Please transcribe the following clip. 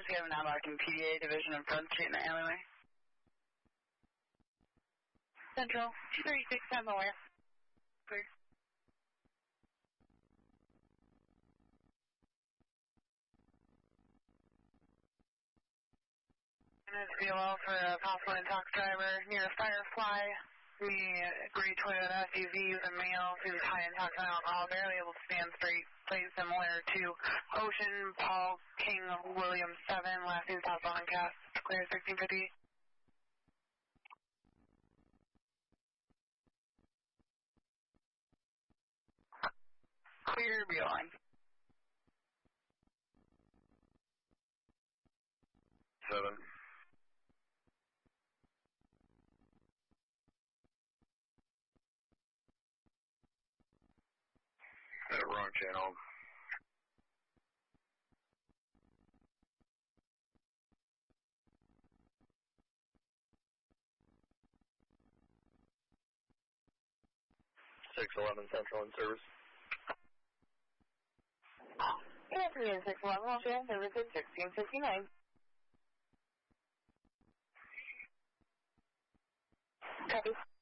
we have an outmarking PDA division in Front Street in the alleyway. Central, 3610 aware. Clear. It's VLO for a possible intox driver near Firefly. The gray Toyota SUV with a male who's high intox on alcohol, barely able to stand straight. Plate similar to Ocean Paul King of Williams 7. Last name possible on cast. Clear 1650. Clear Beeline. 7. Wrong channel. Central in service. Afternoon, 611, Los Angeles, service at 1659. Copy.